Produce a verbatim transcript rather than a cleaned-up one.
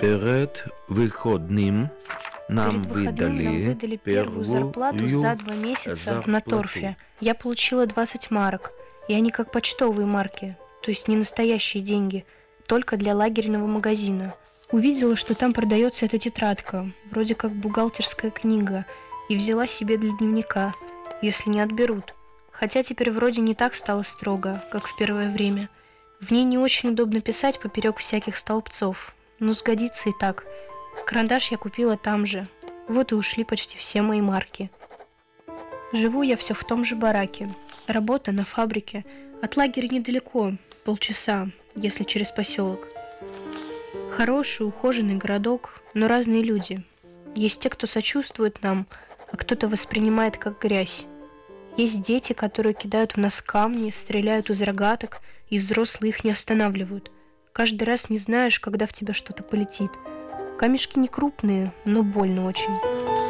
Перед выходным нам Перед выходным выдали, нам выдали первую зарплату за два месяца зарплату. на торфе. Я получила двадцать марок, и они как почтовые марки, то есть не настоящие деньги, только для лагерного магазина. Увидела, что там продается эта тетрадка, вроде как бухгалтерская книга, и взяла себе для дневника, если не отберут. Хотя теперь вроде не так стало строго, как в первое время. В ней не очень удобно писать поперек всяких столбцов, но сгодится и так. Карандаш я купила там же. Вот и ушли почти все мои марки. Живу я все в том же бараке. Работа на фабрике. От лагеря недалеко, полчаса, если через поселок. Хороший, ухоженный городок, но разные люди. Есть те, кто сочувствует нам, а кто-то воспринимает как грязь. Есть дети, которые кидают в нас камни, стреляют из рогаток, и взрослые их не останавливают. Каждый раз не знаешь, когда в тебя что-то полетит. Камешки не крупные, но больно очень.